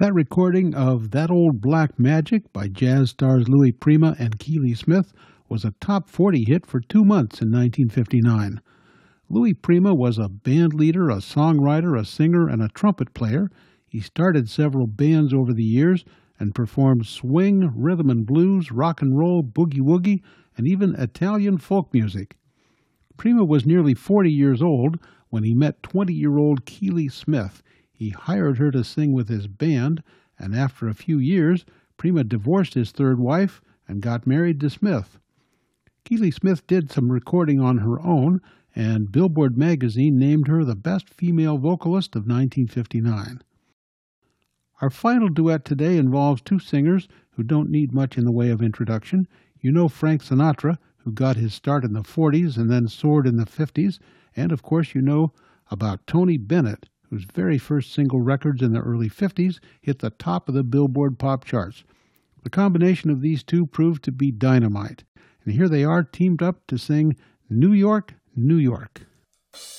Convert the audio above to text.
That recording of That Old Black Magic by jazz stars Louis Prima and Keely Smith was a top 40 hit for 2 months in 1959. Louis Prima was a band leader, a songwriter, a singer, and a trumpet player. He started several bands over the years and performed swing, rhythm and blues, rock and roll, boogie-woogie, and even Italian folk music. Prima was nearly 40 years old when he met 20-year-old Keely Smith. He hired her to sing with his band, and after a few years, Prima divorced his third wife and got married to Smith. Keely Smith did some recording on her own, and Billboard magazine named her the best female vocalist of 1959. Our final duet today involves two singers who don't need much in the way of introduction. You know Frank Sinatra, who got his start in the 40s and then soared in the 50s, and of course you know about Tony Bennett, whose very first single records in the early 50s hit the top of the Billboard pop charts. The combination of these two proved to be dynamite, and here they are teamed up to sing New York, New York.